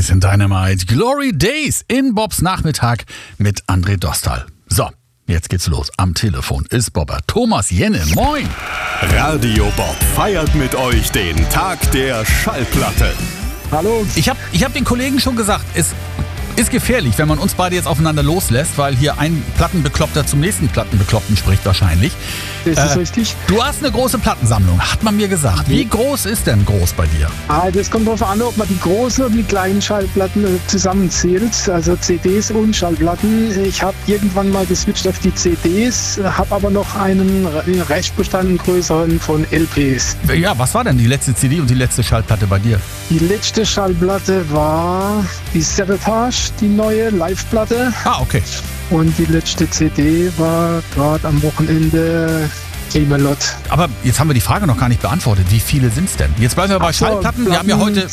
sind Dynamite Glory Days in Bobs Nachmittag mit André Dostal. So, jetzt geht's los. Am Telefon ist Bobber Thomas Jenne. Moin! Radio Bob feiert mit euch den Tag der Schallplatte. Hallo. Ich hab den Kollegen schon gesagt, es ist gefährlich, wenn man uns beide jetzt aufeinander loslässt, weil hier ein Plattenbekloppter zum nächsten Plattenbekloppten spricht wahrscheinlich. Das ist richtig. Du hast eine große Plattensammlung, hat man mir gesagt. Wie groß ist denn groß bei dir? Das kommt darauf an, ob man die großen und die kleinen Schallplatten zusammenzählt, also CDs und Schallplatten. Ich habe irgendwann mal geswitcht auf die CDs, habe aber noch einen Restbestand, einen größeren von LPs. Ja, was war denn die letzte CD und die letzte Schallplatte bei dir? Die letzte Schallplatte war die Sabotage, die neue Live-Platte. Ah, okay. Und die letzte CD war gerade am Wochenende Camelot. Aber jetzt haben wir die Frage noch gar nicht beantwortet. Wie viele sind es denn? Jetzt bleiben wir bei Schallplatten. Wir haben ja heute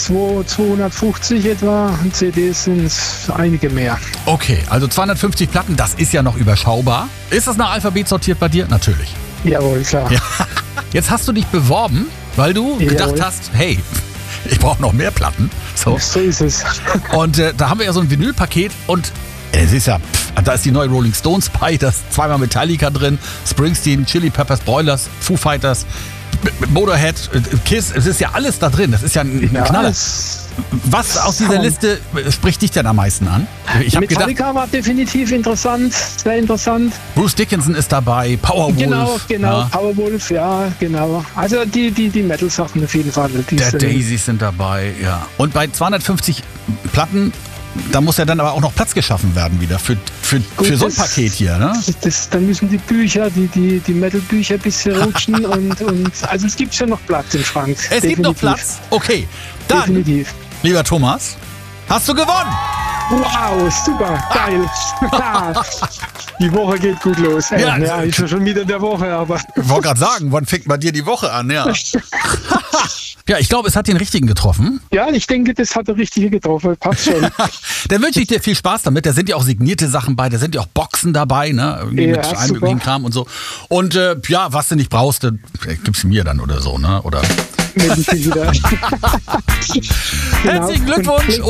250 etwa. Und CDs sind es einige mehr. Okay, also 250 Platten, das ist ja noch überschaubar. Ist das nach Alphabet sortiert bei dir? Natürlich. Jawohl, klar. Ja. Jetzt hast du dich beworben, weil du gedacht hast, hey, ich brauche noch mehr Platten. So ist es. Und da haben wir ja so ein Vinylpaket und es ist ja, da ist die neue Rolling Stones bei, da ist zweimal Metallica drin, Springsteen, Chili Peppers, Broilers, Foo Fighters, Motorhead, Kiss, es ist ja alles da drin, das ist ja ein Knaller. Was aus dieser Liste spricht dich denn am meisten an? Ich habe gedacht, Metallica war definitiv interessant, sehr interessant. Bruce Dickinson ist dabei, Powerwolf. Genau, ja. Powerwolf, ja, genau. Also die Metal-Sachen auf jeden Fall. Der Daisies sind dabei, ja. Und bei 250 Platten, da muss ja dann aber auch noch Platz geschaffen werden wieder für so ein Paket hier, ne? Dann müssen die Bücher, die Metal-Bücher ein bisschen rutschen und also es gibt schon noch Platz im Schrank. Es gibt noch Platz? Okay, dann, definitiv. Lieber Thomas, hast du gewonnen! Wow, super, geil. Die Woche geht gut los. Ja, ist ja schon wieder in der Woche, aber... Ich wollte gerade sagen, wann fängt bei dir die Woche an? Ja, ja, ich glaube, es hat den Richtigen getroffen. Ja, ich denke, das hat der Richtige getroffen. Passt schon. Dann wünsche ich dir viel Spaß damit. Da sind ja auch signierte Sachen bei, da sind ja auch Boxen dabei, ne? Irgendwie ja, mit allem möglichen Kram und so. Und ja, was du nicht brauchst, gibst du mir dann oder so, ne? Oder... Herzlichen Glückwunsch!